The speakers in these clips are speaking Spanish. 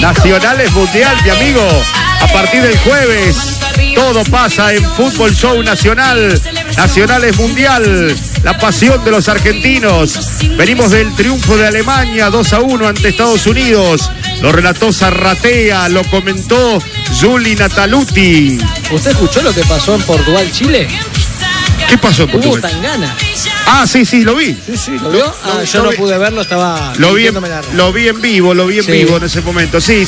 Nacionales Mundial, mi amigo. A partir del jueves, todo pasa en Fútbol Show Nacional. Nacionales Mundial, la pasión de los argentinos. Venimos del triunfo de Alemania 2-1 ante Estados Unidos. Lo relató Zarratea, lo comentó Juli Nataluti. ¿Usted escuchó lo que pasó en Portugal, Chile? ¿Qué pasó en Portugal? Hubo tangana. Ah, sí, lo vi. Sí, ¿lo vio? Yo no pude verlo, estaba... Lo vi en vivo en ese momento. Sí,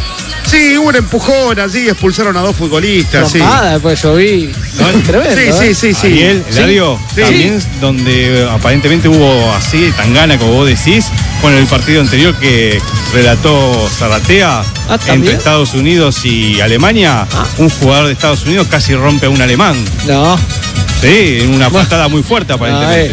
hubo un empujón allí, expulsaron a 2 futbolistas. Trompada, después yo vi. Tremendo, sí. Ariel, Eladio, también donde aparentemente hubo así, tangana, como vos decís, con el partido anterior que relató Zarratea entre Estados Unidos y Alemania. Un jugador de Estados Unidos casi rompe a un alemán. No. Sí, en una patada muy fuerte aparentemente.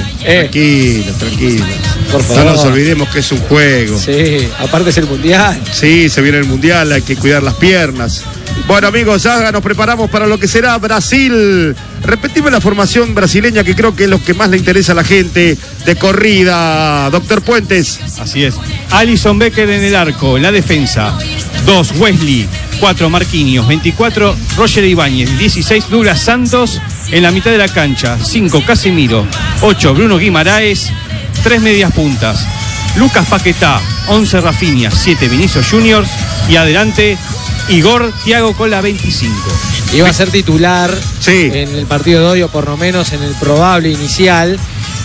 Tranquilo. Por favor. No nos olvidemos que es un juego. Sí, aparte es el Mundial. Sí, se viene el Mundial, hay que cuidar las piernas. Bueno, amigos, ya nos preparamos para lo que será Brasil. Repetimos la formación brasileña, que creo que es lo que más le interesa a la gente de corrida. Doctor Puentes. Así es. Alisson Becker en el arco, en la defensa. 2, Wesley. 4, Marquinhos. 24, Roger Ibáñez. 16, Douglas Santos en la mitad de la cancha. 5, Casemiro. 8, Bruno Guimaraes. 3 medias puntas. Lucas Paquetá. 11, Rafinha. 7, Vinicius Juniors. Y adelante, Igor Thiago con la 25. Iba a ser titular en el partido de hoy, o por lo menos en el probable inicial,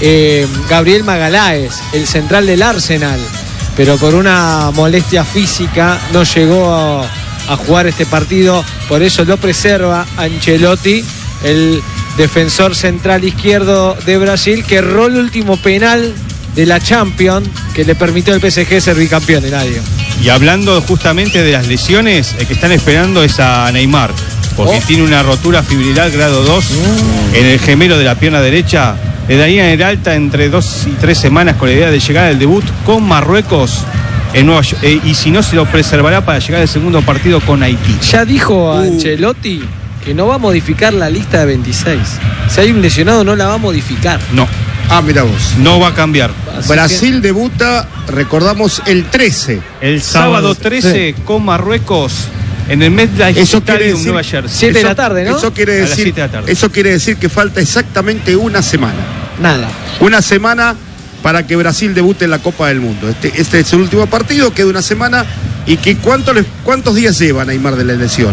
Gabriel Magaláes, el central del Arsenal, pero por una molestia física no llegó a jugar este partido, por eso lo preserva Ancelotti, el defensor central izquierdo de Brasil, que erró el último penal de la Champions que le permitió al PSG ser bicampeón en año. Y hablando justamente de las lesiones, el que están esperando es a Neymar, porque tiene una rotura fibrilar grado 2 en el gemelo de la pierna derecha. Le darían el alta entre 2 y 3 semanas con la idea de llegar al debut con Marruecos en Nueva York, y si no, se lo preservará para llegar al segundo partido con Haití. Ya dijo Ancelotti que no va a modificar la lista de 26. Si hay un lesionado, no la va a modificar. No. Mira vos. No va a cambiar. Brasil debuta, recordamos, el 13. El sábado 13 con Marruecos en el MetLife Stadium, Nueva Jersey. 7 de la tarde, ¿no? Eso quiere decir que falta exactamente una semana. Nada. Una semana para que Brasil debute en la Copa del Mundo. Este es el último partido, queda una semana. ¿Y cuántos días lleva Neymar de la lesión?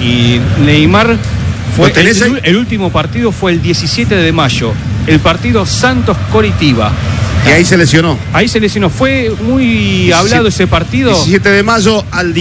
Y Neymar fue el último partido fue el 17 de mayo. El partido Santos-Coritiba. Y ahí se lesionó. Fue muy hablado ese partido. 17 de mayo al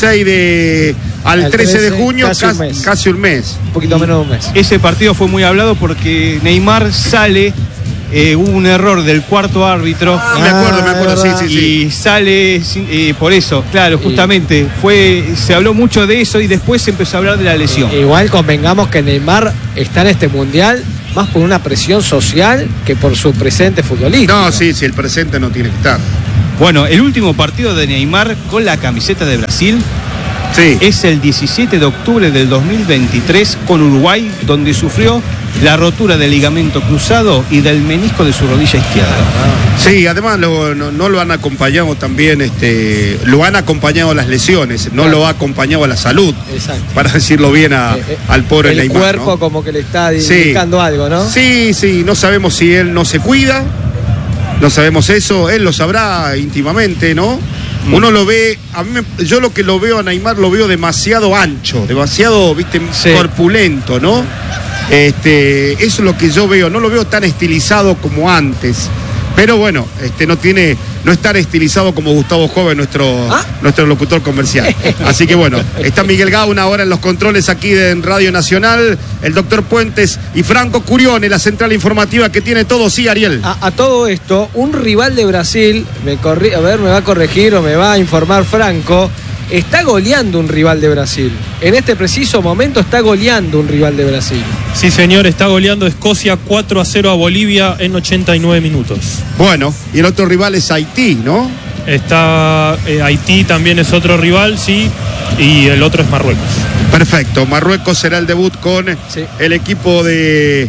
13 de junio, casi un mes. Un poquito menos de un mes. Ese partido fue muy hablado porque Neymar sale, hubo un error del cuarto árbitro. Me acuerdo, sí. Y sale por eso, claro, justamente. Se habló mucho de eso y después se empezó a hablar de la lesión. Igual convengamos que Neymar está en este mundial más por una presión social que por su presente futbolístico. No, sí, el presente no tiene que estar. Bueno, el último partido de Neymar con la camiseta de Brasil es el 17 de octubre del 2023 con Uruguay, donde sufrió la rotura del ligamento cruzado y del menisco de su rodilla izquierda. Sí, además no lo han acompañado también, lo han acompañado las lesiones, no lo ha acompañado la salud. Exacto. Para decirlo bien al pobre Neymar. El cuerpo, ¿no? Como que le está indicando algo, ¿no? Sí, no sabemos si él no se cuida, no sabemos eso, él lo sabrá íntimamente, ¿no? Uno lo ve, yo lo que lo veo a Neymar lo veo demasiado ancho, demasiado, corpulento, ¿no? Eso es lo que yo veo, no lo veo tan estilizado como antes. Pero bueno, no es tan estilizado como Gustavo Joven, nuestro locutor comercial. Así que bueno, está Miguel Gauna ahora en los controles aquí en Radio Nacional, el doctor Puentes y Franco Curione, la central informativa que tiene todo. Sí, Ariel. A todo esto, un rival de Brasil, me va a corregir o me va a informar Franco, está goleando un rival de Brasil. En este preciso momento está goleando un rival de Brasil. Sí, señor, está goleando Escocia 4-0 a Bolivia en 89 minutos. Bueno, y el otro rival es Haití, ¿no? Está Haití, también es otro rival, sí, y el otro es Marruecos. Perfecto, Marruecos será el debut con el equipo de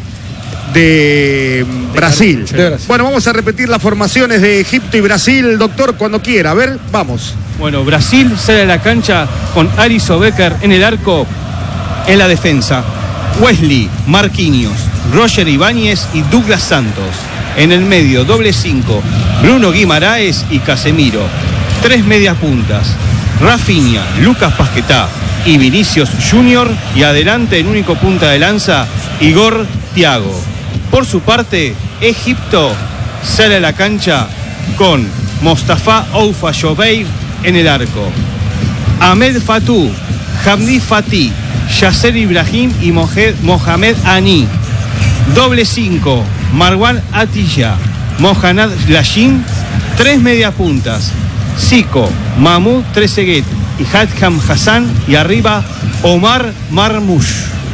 Brasil. Bueno, vamos a repetir las formaciones de Egipto y Brasil, doctor, cuando quiera. A ver, vamos. Bueno, Brasil sale a la cancha con Alisson Becker en el arco. En la defensa, Wesley, Marquinhos, Roger Ibáñez y Douglas Santos. En el medio, doble 5, Bruno Guimaraes y Casemiro. 3 medias puntas, Rafinha, Lucas Paquetá y Vinicius Junior. Y adelante, en único punta de lanza, Igor Thiago. Por su parte, Egipto sale a la cancha con Mostafa Oufa Jobeir en el arco. Ahmed Fatou, Hamdi Fatih, Yasser Ibrahim y Mohamed Ani. Doble 5, Marwan Atiyah, Mohamed Lashin. 3 mediapuntas, Zico, Mahmoud Trezeguet y Hadham Hassan. Y arriba, Omar Marmoush.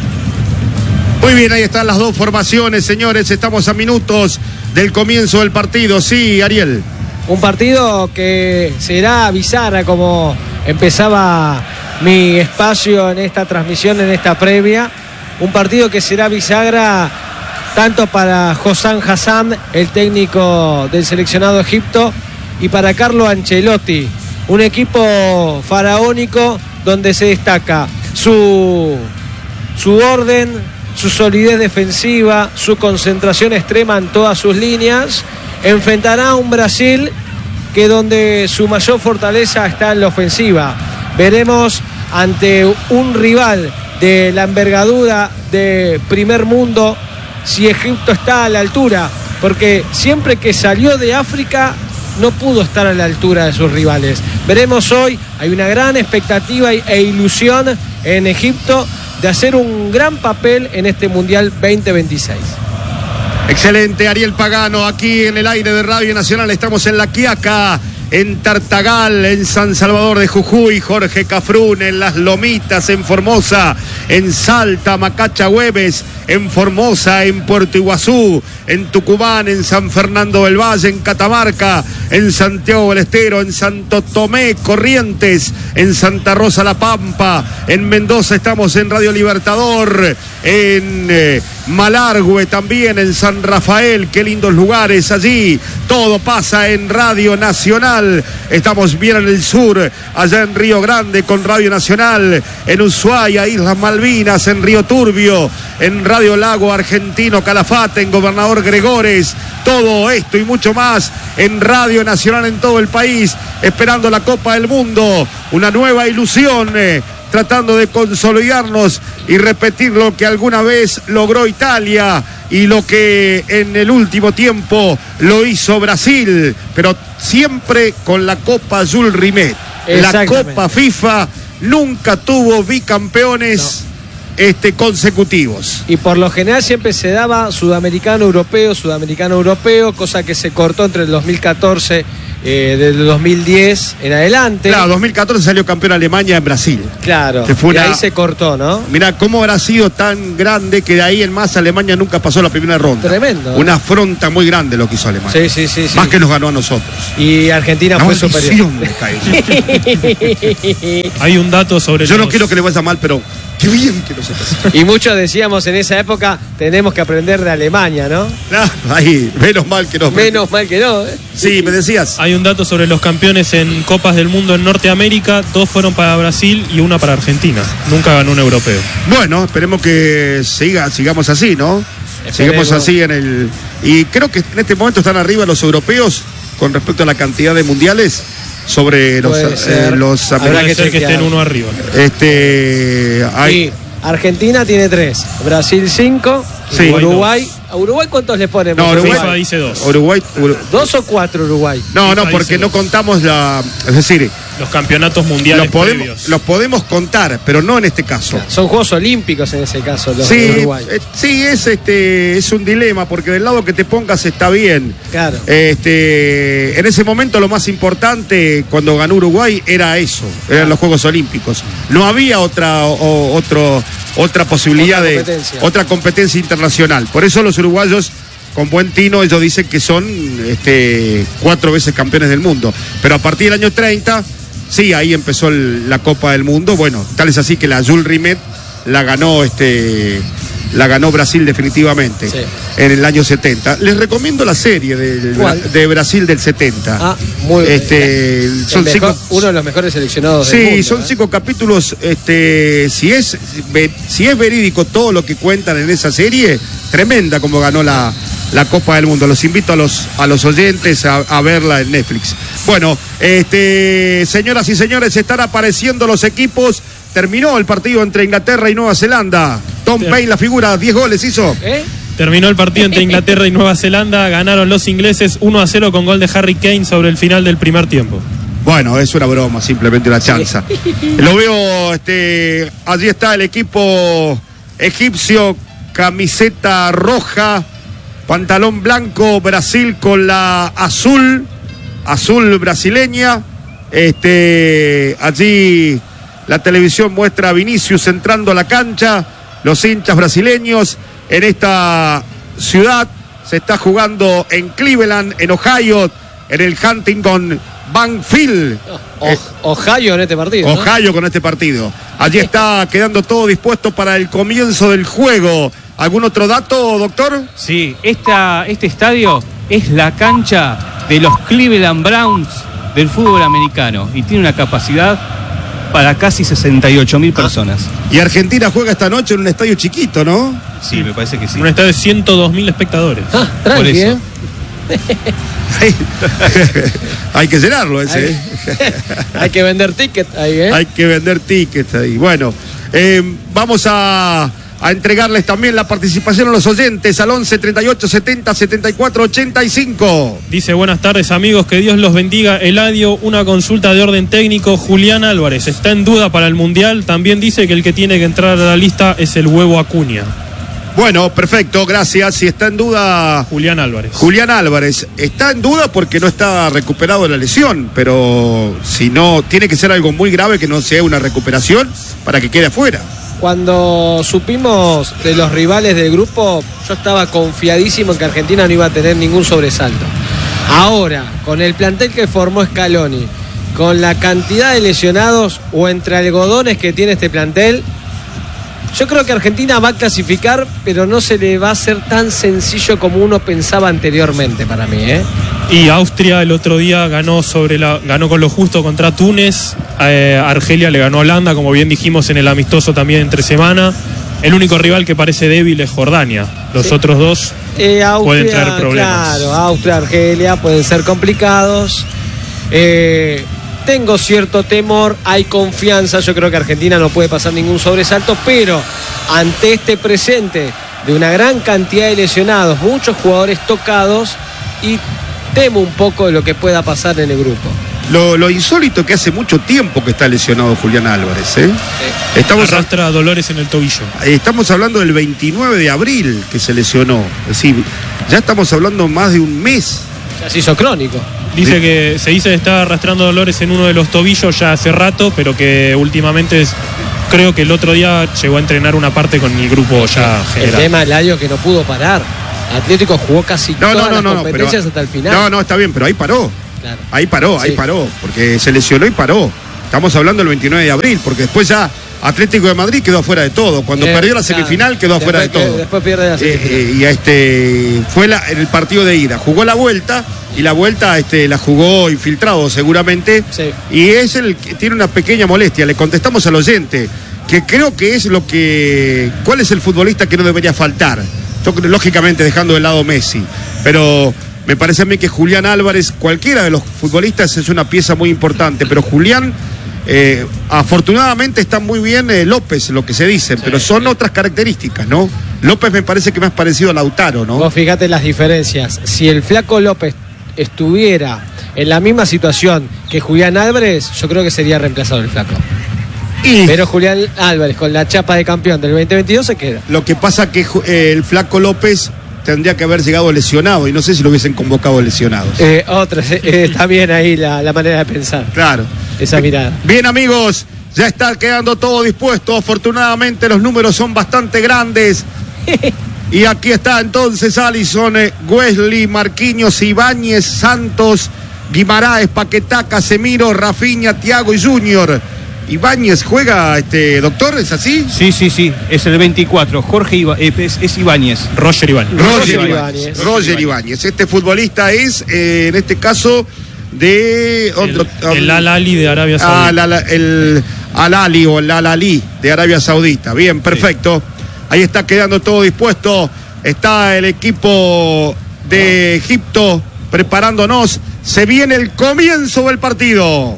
Muy bien, ahí están las dos formaciones, señores. Estamos a minutos del comienzo del partido. Sí, Ariel. Un partido que será bisagra, como empezaba mi espacio en esta transmisión, en esta previa. Un partido que será bisagra tanto para Hossam Hassan, el técnico del seleccionado Egipto, y para Carlo Ancelotti. Un equipo faraónico donde se destaca su orden, su solidez defensiva, su concentración extrema en todas sus líneas. Enfrentará a un Brasil que donde su mayor fortaleza está en la ofensiva. Veremos ante un rival de la envergadura de primer mundo si Egipto está a la altura, porque siempre que salió de África no pudo estar a la altura de sus rivales. Veremos hoy, hay una gran expectativa e ilusión en Egipto de hacer un gran papel en este Mundial 2026. Excelente, Ariel Pagano, aquí en el aire de Radio Nacional. Estamos en La Quiaca, en Tartagal, en San Salvador de Jujuy, Jorge Cafrún, en Las Lomitas, en Formosa, en Salta, Macachahueves, en Formosa, en Puerto Iguazú, en Tucumán, en San Fernando del Valle, en Catamarca, en Santiago del Estero, en Santo Tomé, Corrientes, en Santa Rosa La Pampa, en Mendoza estamos en Radio Libertador, en Malargüe también, en San Rafael, qué lindos lugares allí. Todo pasa en Radio Nacional. Estamos bien en el sur, allá en Río Grande con Radio Nacional, en Ushuaia, Islas Malvinas, en Río Turbio, en Radio Lago Argentino Calafate, en Gobernador Gregores. Todo esto y mucho más en Radio Nacional en todo el país, esperando la Copa del Mundo, una nueva ilusión, tratando de consolidarnos y repetir lo que alguna vez logró Italia y lo que en el último tiempo lo hizo Brasil, pero siempre con la Copa Jules Rimet. La Copa FIFA nunca tuvo bicampeones consecutivos. Y por lo general siempre se daba sudamericano-europeo, cosa que se cortó entre el 2014 del 2010 en adelante. Claro, 2014 salió campeón Alemania en Brasil. Claro, y ahí se cortó, ¿no? Mirá, cómo habrá sido tan grande que de ahí en más Alemania nunca pasó la primera ronda. Tremendo. Una afronta muy grande lo que hizo Alemania. Sí. Más que nos ganó a nosotros. Y Argentina fue superior. Hay un dato sobre Yo no quiero que le vaya mal, pero qué bien que nosotros. Y muchos decíamos en esa época, tenemos que aprender de Alemania, ¿no? Ahí, menos mal que no. Menos mal que no, ¿eh? Sí, me decías. Hay un dato sobre los campeones en Copas del Mundo en Norteamérica. 2 fueron para Brasil y 1 para Argentina. Nunca ganó un europeo. Bueno, esperemos que sigamos así, ¿no? Sigamos así en el... Y creo que en este momento están arriba los europeos con respecto a la cantidad de mundiales sobre los americanos. Habrá que ser que estén uno arriba. Sí, Argentina tiene 3, Brasil 5, sí. Uruguay. ¿A Uruguay cuántos le ponen? No, Uruguay FIFA dice 2. Uruguay, 2 o 4 Uruguay. No, porque no contamos es decir, los campeonatos mundiales previos. Los podemos contar, pero no en este caso. Claro, son Juegos Olímpicos en ese caso, los de Uruguay. Sí, es un dilema, porque del lado que te pongas está bien. Claro. En ese momento lo más importante cuando ganó Uruguay era eso, eran los Juegos Olímpicos. No había otra posibilidad otra competencia internacional. Por eso los uruguayos, con buen tino, ellos dicen que son 4 veces campeones del mundo. Pero a partir del año 30, sí, ahí empezó la Copa del Mundo. Bueno, tal es así que la Jules Rimet la ganó la ganó Brasil definitivamente en el año 70. Les recomiendo la serie de Brasil del 70. Muy son uno de los mejores seleccionados del mundo. Sí, son 5 capítulos. Si es verídico todo lo que cuentan en esa serie, tremenda como ganó la Copa del Mundo. Los invito a los oyentes a verla en Netflix. Bueno, señoras y señores, están apareciendo los equipos. Terminó el partido entre Inglaterra y Nueva Zelanda. Tom Paine, la figura, 10 goles hizo. Terminó el partido entre Inglaterra y Nueva Zelanda. Ganaron los ingleses 1-0 con gol de Harry Kane sobre el final del primer tiempo. Bueno, es una broma, simplemente una chanza. Lo veo, allí está el equipo egipcio, camiseta roja, pantalón blanco, Brasil con la azul brasileña. Allí la televisión muestra a Vinicius entrando a la cancha, los hinchas brasileños en esta ciudad. Se está jugando en Cleveland, en Ohio, en el Huntington Banfield. Ohio en este partido. Ohio, ¿no? Con este partido. Allí está quedando todo dispuesto para el comienzo del juego. ¿Algún otro dato, doctor? Sí, este estadio es la cancha de los Cleveland Browns del fútbol americano y tiene una capacidad para casi 68.000 personas. Y Argentina juega esta noche en un estadio chiquito, ¿no? Sí, me parece que sí. Un estadio de 102.000 espectadores. Por eso. Hay que llenarlo ese. Hay que vender tickets ahí, Hay que vender tickets ahí. Bueno, vamos a entregarles también la participación a los oyentes al 11 38 70 74 85. Dice: buenas tardes, amigos, que Dios los bendiga. Eladio, una consulta de orden técnico. Julián Álvarez está en duda para el Mundial. También dice que el que tiene que entrar a la lista es el Huevo Acuña. Bueno, perfecto, gracias. Si está en duda Julián Álvarez está en duda porque no está recuperado de la lesión, pero si no, tiene que ser algo muy grave, que no sea una recuperación para que quede afuera. Cuando supimos de los rivales del grupo, yo estaba confiadísimo en que Argentina no iba a tener ningún sobresalto. Ahora, con el plantel que formó Scaloni, con la cantidad de lesionados o entre algodones que tiene este plantel, yo creo que Argentina va a clasificar, pero no se le va a hacer tan sencillo como uno pensaba anteriormente para mí, Y Austria el otro día ganó con lo justo contra Túnez. Argelia le ganó a Holanda, como bien dijimos en el amistoso también entre semana. El único rival que parece débil es Jordania. Los otros dos pueden traer problemas. Claro, Austria, Argelia pueden ser complicados. Tengo cierto temor, hay confianza, yo creo que Argentina no puede pasar ningún sobresalto, pero ante este presente de una gran cantidad de lesionados, muchos jugadores tocados, y temo un poco de lo que pueda pasar en el grupo. Lo insólito que hace mucho tiempo que está lesionado Julián Álvarez, Arrastra dolores en el tobillo. Estamos hablando del 29 de abril que se lesionó, es decir, ya estamos hablando más de un mes. Ya se hizo crónico. Dice que está arrastrando dolores en uno de los tobillos ya hace rato, pero que últimamente creo que el otro día llegó a entrenar una parte con el grupo ya general. El tema del año que no pudo parar. Atlético jugó casi todas las competencias hasta el final. No, está bien, pero ahí paró. Claro. Ahí paró, porque se lesionó y paró. Estamos hablando del 29 de abril, porque después ya Atlético de Madrid quedó afuera de todo. Cuando perdió la semifinal quedó afuera de todo. Después pierde la semifinal. Y fue en el partido de ida. Jugó la vuelta, y la vuelta la jugó infiltrado seguramente. Sí. Y es el que tiene una pequeña molestia. Le contestamos al oyente, que creo que es ¿cuál es el futbolista que no debería faltar? Yo, lógicamente dejando de lado Messi, pero me parece a mí que Julián Álvarez, cualquiera de los futbolistas, es una pieza muy importante, pero Julián, afortunadamente está muy bien López, lo que se dice, pero son otras características, ¿no? López me parece que más parecido a Lautaro, ¿no? Vos fíjate las diferencias. Si el Flaco López estuviera en la misma situación que Julián Álvarez, yo creo que sería reemplazado el Flaco. Pero Julián Álvarez, con la chapa de campeón del 2022, se queda. Lo que pasa que el Flaco López tendría que haber llegado lesionado, y no sé si lo hubiesen convocado lesionados. Está bien ahí la manera de pensar. Claro. Esa mirada. Bien, amigos, ya está quedando todo dispuesto. Afortunadamente los números son bastante grandes. Y aquí está entonces Alisson, Wesley, Marquinhos, Ibáñez, Santos, Guimaraes, Paquetá, Casemiro, Rafinha, Thiago y Junior. Ibáñez juega, doctor, ¿es así? Sí, es el 24, Jorge es Ibáñez. Roger Ibáñez. Roger Ibáñez. Este futbolista es, en este caso, de... El Al-Ahly de Arabia Saudita. El Al-Ahly o el Al-Ahly de Arabia Saudita. Bien, perfecto. Ahí está quedando todo dispuesto. Está el equipo de Egipto preparándonos. Se viene el comienzo del partido.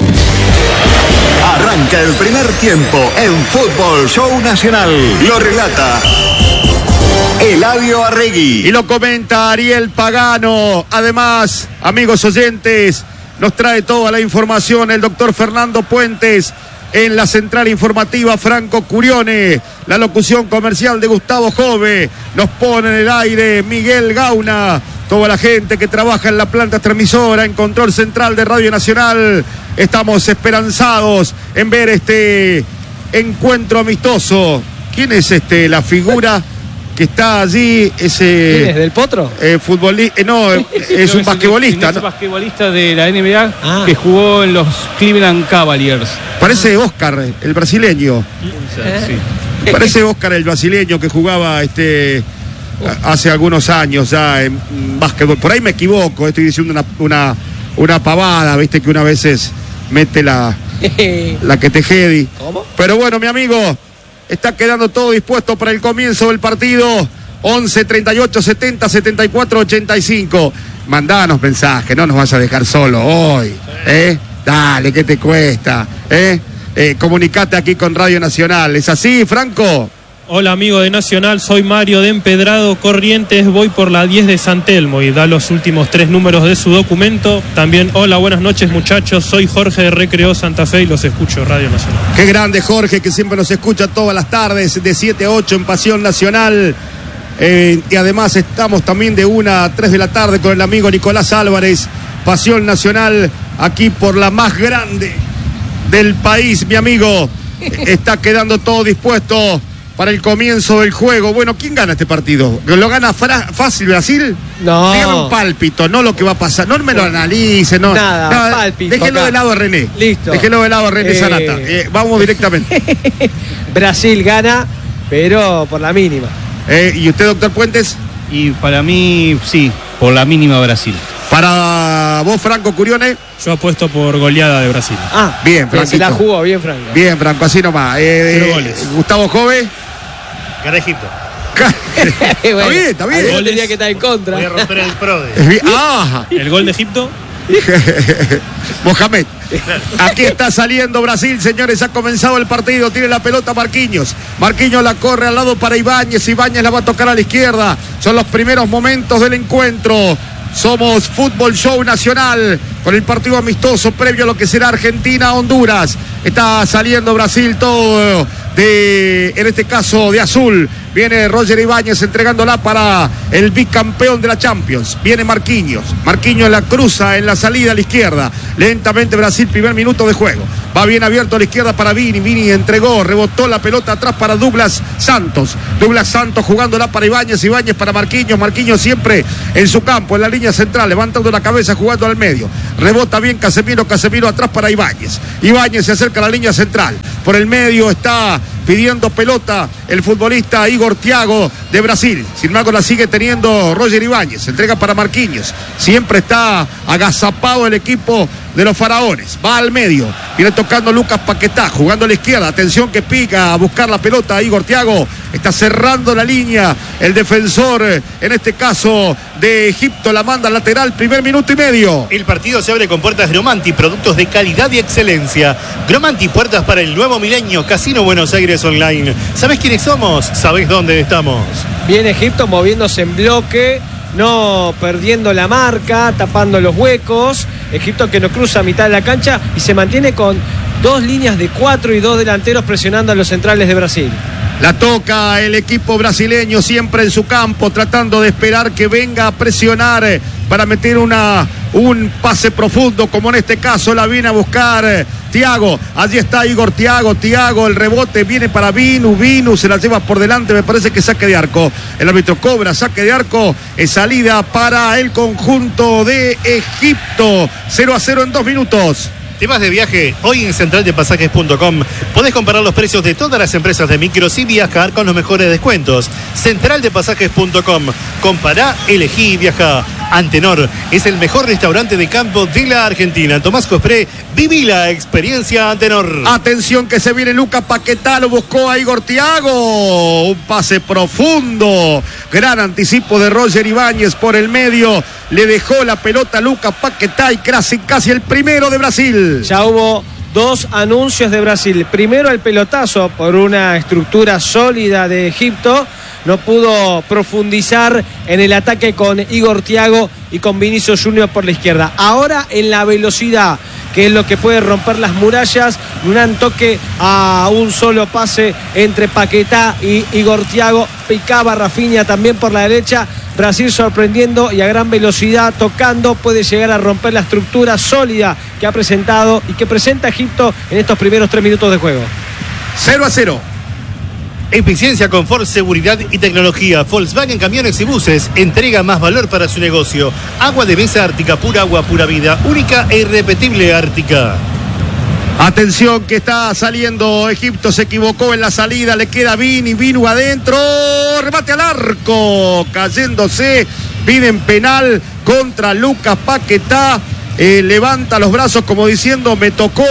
Arranca el primer tiempo en Fútbol Show Nacional. Lo relata Eladio Arregui. Y lo comenta Ariel Pagano. Además, amigos oyentes, nos trae toda la información el doctor Fernando Puentes. En la central informativa, Franco Curione. La locución comercial de Gustavo Jove. Nos pone en el aire Miguel Gauna. Toda la gente que trabaja en la planta transmisora, en control central de Radio Nacional. Estamos esperanzados en ver este encuentro amistoso. ¿Quién es la figura que está allí? ¿Quién es, del Potro? Futbolista, es un basquetbolista. Es un basquetbolista de la NBA que jugó en los Cleveland Cavaliers. Parece Oscar, el brasileño. Sí. Parece Oscar, el brasileño que jugaba hace algunos años ya en básquetbol. Por ahí me equivoco, estoy diciendo una pavada, viste que una veces mete la que te jedi. ¿Cómo? Pero bueno, mi amigo, está quedando todo dispuesto para el comienzo del partido. 11 38 70 74 85. Mandanos mensaje, no nos vas a dejar solo hoy. Dale, ¿qué te cuesta? Comunicate aquí con Radio Nacional. ¿Es así, Franco? Hola, amigo de Nacional, soy Mario de Empedrado, Corrientes, voy por la 10 de San Telmo y da los últimos 3 números de su documento. También, hola, buenas noches, muchachos, soy Jorge de Recreo Santa Fe y los escucho Radio Nacional. Qué grande Jorge, que siempre nos escucha todas las tardes de 7 a 8 en Pasión Nacional. Y además estamos también de 1 a 3 de la tarde con el amigo Nicolás Álvarez. Pasión Nacional, aquí por la más grande del país, mi amigo. Está quedando todo dispuesto para el comienzo del juego. Bueno, ¿quién gana este partido? ¿Lo gana fácil Brasil? No. Dígame un pálpito, no lo que va a pasar. No me lo analice, no. Nada, pálpito. Déjelo de lado a René. Listo. Déjelo de lado a René Sanata. Vamos directamente. Brasil gana, pero por la mínima. ¿Y usted, doctor Puentes? Y para mí, sí, por la mínima Brasil. Para vos, Franco Curione. Yo apuesto por goleada de Brasil. Bien, Franco. Se la jugó bien, Franco. Bien, Franco, así nomás. 0 goles. Gustavo Jove. Gana Egipto. Bueno, está bien. Yo tenía que estar en contra. Voy a romper el PRODE. ¿El gol de Egipto? Mohamed. Aquí está saliendo Brasil, señores. Ha comenzado el partido. Tiene la pelota Marquinhos. Marquinhos la corre al lado para Ibáñez. Ibáñez la va a tocar a la izquierda. Son los primeros momentos del encuentro. Somos Fútbol Show Nacional con el partido amistoso previo a lo que será Argentina-Honduras. Está saliendo Brasil todo en este caso de azul. Viene Roger Ibáñez entregándola para el bicampeón de la Champions. Viene Marquinhos. Marquinhos la cruza en la salida a la izquierda. Lentamente Brasil, primer minuto de juego. Va bien abierto a la izquierda para Vini. Vini entregó, rebotó la pelota atrás para Douglas Santos. Douglas Santos jugándola para Ibáñez. Ibáñez para Marquinhos. Marquinhos siempre en su campo, en la línea central, levantando la cabeza, jugando al medio. Rebota bien Casemiro. Casemiro atrás para Ibáñez. Ibáñez se acerca a la línea central. Por el medio está pidiendo pelota el futbolista Igor Thiago de Brasil. Sin embargo la sigue teniendo Roger Ibáñez. Entrega para Marquinhos. Siempre está agazapado el equipo de los faraones. Va al medio. Viene tocando Lucas Paquetá. Jugando a la izquierda. Atención que pica a buscar la pelota. Igor Thiago está cerrando la línea. El defensor, en este caso de Egipto, la manda al lateral. Primer minuto y medio. El partido se abre con puertas Gromanti. Productos de calidad y excelencia. Gromanti, puertas para el nuevo milenio. Casino Buenos Aires Online. ¿Sabés quiénes somos? ¿Sabés dónde estamos? Viene Egipto moviéndose en bloque, no perdiendo la marca, tapando los huecos. Egipto que no cruza a mitad de la cancha y se mantiene con 2 líneas de 4 y 2 delanteros presionando a los centrales de Brasil. La toca el equipo brasileño siempre en su campo, tratando de esperar que venga a presionar para meter un pase profundo, como en este caso la viene a buscar Thiago. Allí está Igor Thiago. Thiago, el rebote viene para Vinu. Vinu se la lleva por delante, me parece que saque de arco. El árbitro cobra saque de arco. Es salida para el conjunto de Egipto. 0-0 en 2 minutos. ¿Te vas de viaje? Hoy en centraldepasajes.com podés comparar los precios de todas las empresas de micros y viajar con los mejores descuentos. Centraldepasajes.com. Compará, elegí y viajá. Antenor es el mejor restaurante de campo de la Argentina. Tomás Cospré, viví la experiencia Antenor. Atención que se viene Lucas Paquetá, lo buscó a Igor Thiago. Un pase profundo. Gran anticipo de Roger Ibáñez por el medio. Le dejó la pelota a Lucas Paquetá y casi el primero de Brasil. Ya hubo 2 anuncios de Brasil. Primero el pelotazo por una estructura sólida de Egipto. No pudo profundizar en el ataque con Igor Thiago y con Vinicius Junior por la izquierda. Ahora en la velocidad, que es lo que puede romper las murallas, un toque a un solo pase entre Paquetá y Igor Thiago. Picaba Rafinha también por la derecha. Brasil sorprendiendo y a gran velocidad, tocando, puede llegar a romper la estructura sólida que ha presentado y que presenta Egipto en estos primeros 3 minutos de juego. 0-0. Eficiencia, confort, seguridad y tecnología. Volkswagen Camiones y Buses entrega más valor para su negocio. Agua de mesa Ártica, pura agua, pura vida. Única e irrepetible Ártica. Atención que está saliendo Egipto, se equivocó en la salida, le queda Vinu adentro, remate al arco, cayéndose, piden penal contra Lucas Paquetá. Levanta los brazos como diciendo me tocó,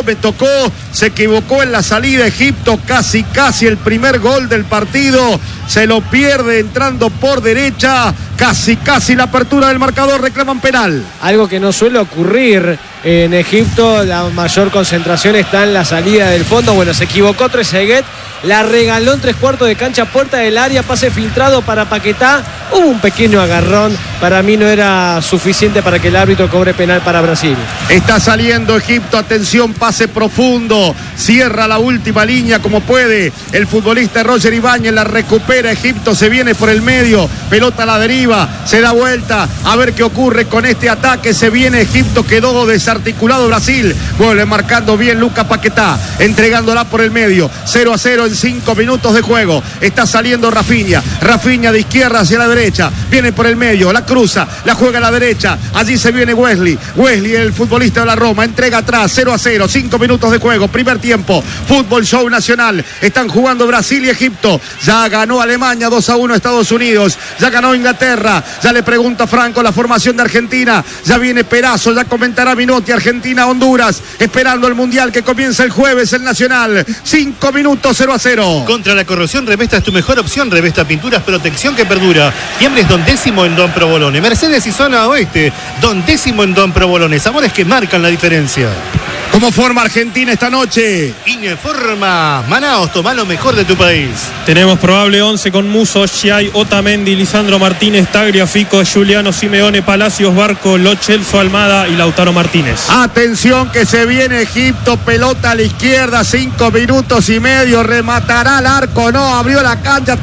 se equivocó en la salida Egipto, casi el primer gol del partido, se lo pierde entrando por derecha, casi la apertura del marcador, reclaman penal. Algo que no suele ocurrir en Egipto, la mayor concentración está en la salida del fondo. Bueno, se equivocó Trezeguet, la regaló en 3/4 de cancha, puerta del área, pase filtrado para Paquetá, hubo un pequeño agarrón, para mí no era suficiente para que el árbitro cobre penal para Brasil. Está saliendo Egipto, atención, pase profundo, cierra la última línea como puede el futbolista Roger Ibáñez, la recupera Egipto, se viene por el medio, pelota a la deriva, se da vuelta, a ver qué ocurre con este ataque, se viene Egipto, quedó desarticulado Brasil, vuelve marcando bien Lucas Paquetá, entregándola por el medio, 0-0 en 5 minutos de juego, está saliendo Rafinha de izquierda hacia la derecha, viene por el medio, la cruza, la juega a la derecha, allí se viene Wesley, el futbolista de la Roma, entrega atrás, 0-0, 5 minutos de juego, primer tiempo, Fútbol Show Nacional, están jugando Brasil y Egipto, ya ganó Alemania 2-1 Estados Unidos, ya ganó Inglaterra, ya le pregunta Franco la formación de Argentina, ya viene Perazo, ya comentará Minotti, Argentina, Honduras, esperando el Mundial que comienza el jueves, el Nacional, 5 minutos, 0-0. Contra la corrosión, Revesta es tu mejor opción, Revesta Pinturas, protección que perdura, Fiambres Don Décimo en Don Provolone, Mercedes y Zona Oeste, Don Décimo en Don Provolone, sabores que marcan la diferencia. ¿Cómo forma Argentina esta noche? Informa Manaos, toma lo mejor de tu país. Tenemos probable 11 con Musso, Schiai, Otamendi, Lisandro Martínez, Tagliafico, Giuliano Simeone, Palacios, Barco, Lo Celso, Almada y Lautaro Martínez. Atención que se viene Egipto, pelota a la izquierda, 5 minutos y medio, rematará al arco, no, abrió la cancha,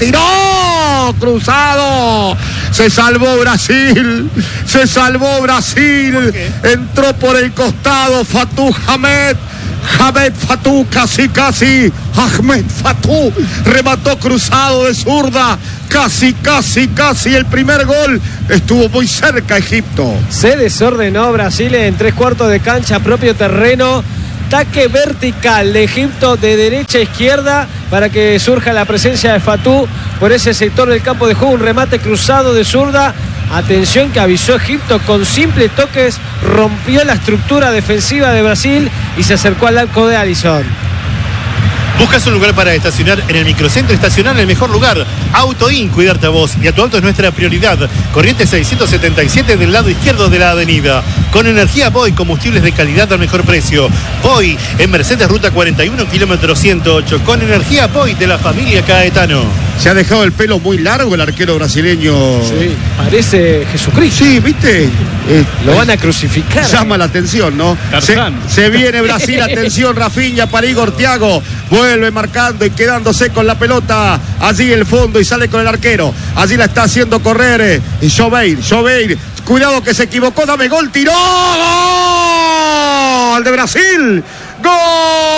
tiró, cruzado, se salvó Brasil, entró por el costado Fatou Hamed Fatou, casi, Ahmed Fatou, remató cruzado de zurda, casi, el primer gol, estuvo muy cerca Egipto. Se desordenó Brasil en 3/4 de cancha, propio terreno, ataque vertical de Egipto de derecha a izquierda para que surja la presencia de Fatou por ese sector del campo de juego, un remate cruzado de zurda. Atención que avisó Egipto, con simples toques rompió la estructura defensiva de Brasil y se acercó al arco de Alisson. ¿Buscas un lugar para estacionar en el microcentro? Estacionar en el mejor lugar. Autoin, cuidarte a vos y a tu auto es nuestra prioridad. Corriente 677 del lado izquierdo de la avenida. Con energía Boy, combustibles de calidad al mejor precio. Boy, en Mercedes Ruta 41, kilómetro 108. Con energía Boy de la familia Caetano. Se ha dejado el pelo muy largo el arquero brasileño. Sí, parece Jesucristo. Sí, ¿viste? Lo van a crucificar. Llama la atención, ¿no? Se viene Brasil, atención, Rafinha para Igor Thiago. Vuelve marcando y quedándose con la pelota allí el fondo y sale con el arquero. Allí la está haciendo correr Joveir. Cuidado que se equivocó, dame gol, tiró. ¡Gol de Brasil! ¡Gol!